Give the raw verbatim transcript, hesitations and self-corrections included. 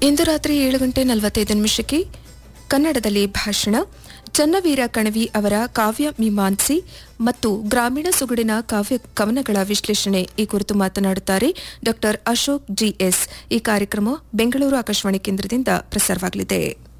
ಇಂದು ರಾತ್ರಿ ಏಳು ಗಂಟೆ ನಲವತ್ತೈದು ನಿಮಿಷಕ್ಕೆ ಕನ್ನಡದಲ್ಲಿ ಭಾಷಣ ಚನ್ನವೀರ ಕಣವಿ ಅವರ ಕಾವ್ಯ ಮೀಮಾಂಸಿ ಮತ್ತು ಗ್ರಾಮೀಣ ಸೊಗಡಿನ ಕಾವ್ಯ ಕವನಗಳ ವಿಶ್ಲೇಷಣೆ ಈ ಕುರಿತು ಮಾತನಾಡುತ್ತಾರೆ ಡಾ ಅಶೋಕ್ ಜಿಎಸ್. ಈ ಕಾರ್ಯಕ್ರಮ ಬೆಂಗಳೂರು ಆಕಾಶವಾಣಿ ಕೇಂದ್ರದಿಂದ ಪ್ರಸಾರವಾಗಲಿದೆ.